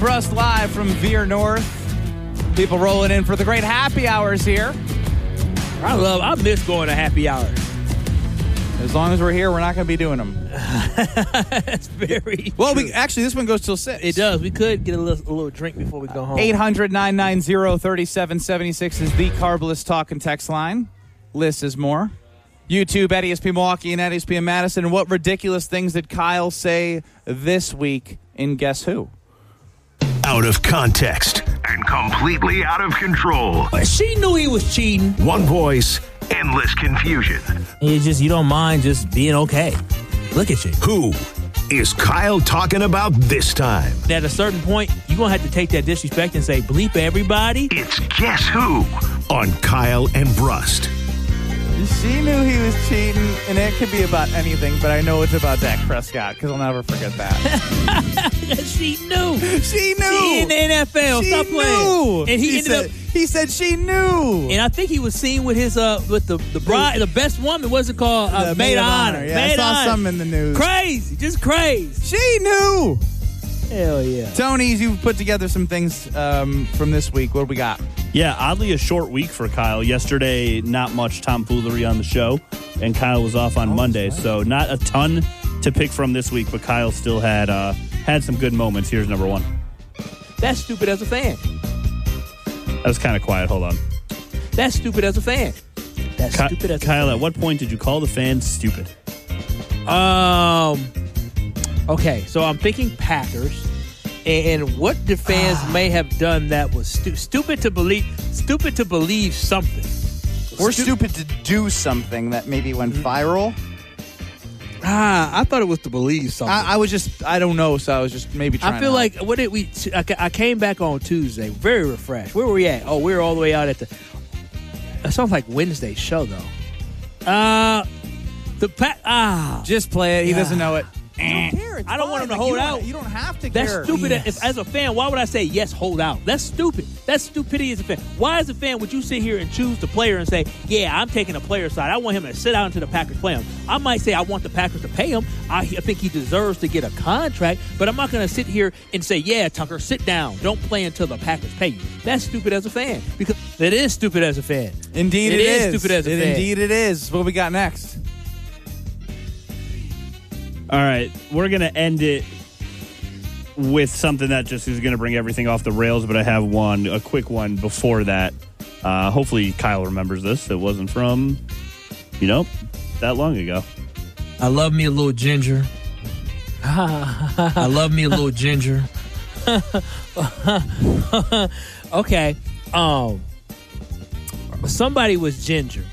Brust live from Veer North. People rolling in for the great happy hours here. I miss going to happy hours. As long as we're here, we're not going to be doing them. That's very Well, true. this one goes till 6. It does. We could get a little drink before we go home. 800-990-3776 is the Carbless talk and text line. List is more. YouTube at ESP Milwaukee and at ESPN Madison. And what ridiculous things did Kyle say this week in Guess Who? Out of context and completely out of control. She knew he was cheating. One voice, endless confusion. It's just you don't mind just being okay. Look at you. Who is Kyle talking about this time? At a certain point, you're going to have to take that disrespect and say, bleep everybody. It's Guess Who on Kyle and Brust. She knew he was cheating, and it could be about anything, but I know it's about Dak Prescott, because I'll never forget that. She knew. She knew. She in the NFL. She Stop playing. And he ended up. He said she knew. And I think he was seen with his with the bride, the best woman. What's it called? The Maid of Honor. Yeah, Maid I saw of Honor. something in the news. Crazy, just crazy. She knew. Hell yeah. Tony's, you've put together some things from this week. What do we got? Yeah, oddly a short week for Kyle. Yesterday, not much tomfoolery on the show, and Kyle was off on Monday, so not a ton to pick from this week, but Kyle still had some good moments. Here's number one. That's stupid as a fan. That was kind of quiet. Hold on. That's stupid as a fan. That's stupid as a Kyle, fan. at what point did you call the fans stupid? Okay, so I'm thinking Packers, and what the fans may have done that was stupid to believe something. Or stupid to do something that maybe went viral. I thought it was to believe something. I don't know, so I was just maybe trying I feel to like, what did we, I came back on Tuesday, very refreshed. Where were we at? Oh, we were all the way out at that sounds like Wednesday's show, though. Just play it. He doesn't know it. I don't want him to hold out. You don't have to That's care. stupid. Yes. As a fan, why would I say, yes, hold out? That's stupid. That's stupidity as a fan. Why, as a fan, would you sit here and choose the player and say, yeah, I'm taking the player's side. I want him to sit out until the Packers play him. I might say I want the Packers to pay him. I think he deserves to get a contract, but I'm not going to sit here and say, yeah, Tucker, sit down. Don't play until the Packers pay you. That's stupid as a fan, because it is stupid as a fan. Indeed it is. Stupid as a fan. Indeed it is. What we got next? All right, we're going to end it with something that just is going to bring everything off the rails, but I have a quick one before that. Hopefully Kyle remembers this. It wasn't from, that long ago. I love me a little ginger. I love me a little ginger. Okay. Somebody was ginger.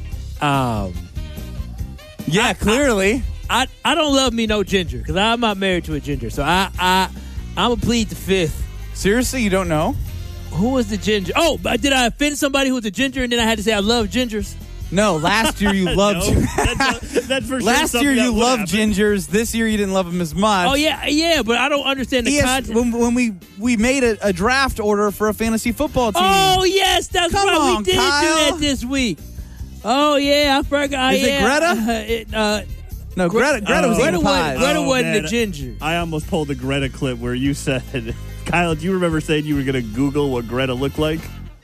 Yeah, clearly. I don't love me no ginger, because I'm not married to a ginger. So I'm going to plead the fifth. Seriously, you don't know? Who was the ginger? Oh, did I offend somebody who was a ginger and then I had to say I love gingers? No, last year you loved. No, that's for sure. Last year you loved happen. gingers. This year you didn't love them as much. Oh, yeah, but I don't understand the Yes, content. when we made a draft order for a fantasy football team. Oh, yes, that's Come right. on, We did Kyle. do that this week. Oh, yeah, I forgot. Is it Greta? No, Greta was eating pies. Greta wasn't man. a ginger. I almost pulled the Greta clip where you said, Kyle, do you remember saying you were going to Google what Greta looked like?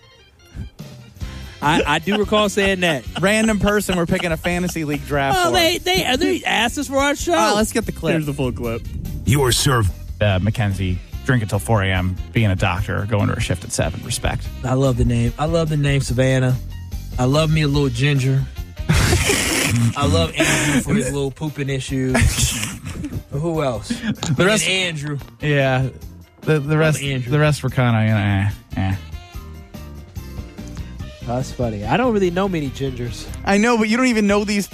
I do recall saying that. Random person we're picking a fantasy league draft Oh, for. they asked us for our show. Let's get the clip. Here's the full clip. You're served. Mackenzie, drink until 4 a.m., being a doctor, going to a shift at 7. Respect. I love the name. I love the name Savannah. I love me a little ginger. I love Andrew for his little pooping issues. Who else? The rest, Andrew. Yeah. The rest Andrew. the rest were kind of, That's funny. I don't really know many gingers. I know, but you don't even know these